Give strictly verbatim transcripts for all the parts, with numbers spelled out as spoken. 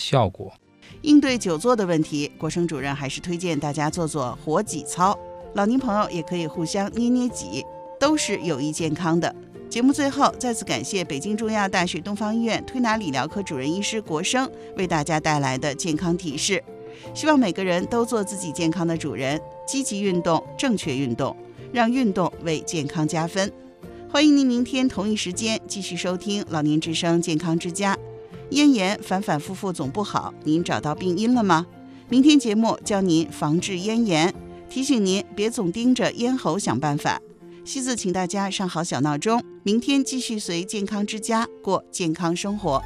效果。 应对久坐的问题，国生主任还是推荐大家做做活脊操，老年朋友也可以互相捏捏脊，都是有益健康的。节目最后再次感谢北京中医药大学东方医院推拿理疗科主任医师国生为大家带来的健康提示。希望每个人都做自己健康的主人，积极运动，正确运动，让运动为健康加分。欢迎您明天同一时间继续收听老年之声健康之家。咽炎反反复复总不好，您找到病因了吗？明天节目教您防治咽炎，提醒您别总盯着咽喉想办法。西子请大家上好小闹钟，明天继续随健康之家过健康生活。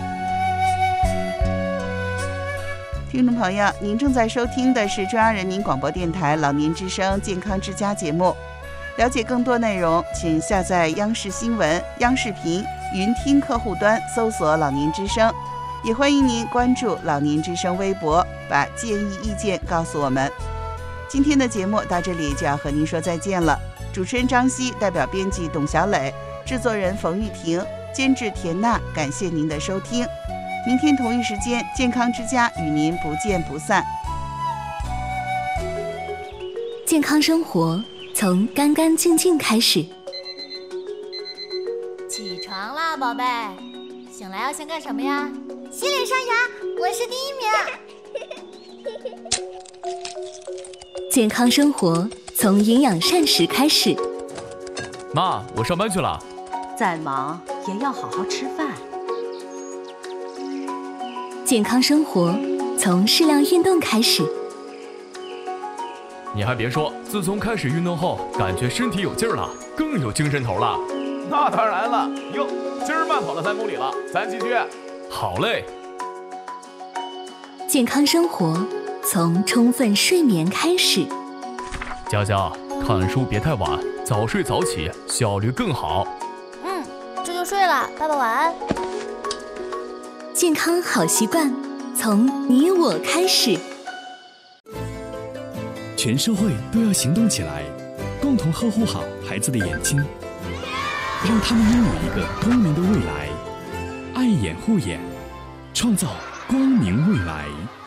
听众朋友，您正在收听的是中央人民广播电台老年之声健康之家节目。了解更多内容，请下载央视新闻、央视频云听客户端，搜索老年之声。也欢迎您关注老年之声微博，把建议意见告诉我们。今天的节目到这里就要和您说再见了。主持人张希，代表编辑董小磊，制作人冯玉婷，监制田娜，感谢您的收听。明天同一时间，健康之家与您不见不散。 健康生活从干干净净开始。 起床啦，宝贝！醒来要先干什么呀？ 洗脸刷牙，我是第一名。 健康生活从营养膳食开始。 妈，我上班去了。 再忙也要好好吃饭。 健康生活从适量运动开始。 你还别说，自从开始运动后，感觉身体有劲儿了，更有精神头了。 那当然了，哟，今儿慢跑了三公里了，咱继续。 好嘞。 健康生活从充分睡眠开始。 佳佳，看书别太晚，早睡早起，效率更好。 嗯，这就睡了，爸爸晚安。 健康好习惯从你我开始。 全社会都要行动起来，共同呵护好孩子的眼睛，让他们拥有一个光明的未来。爱眼护眼，创造光明未来。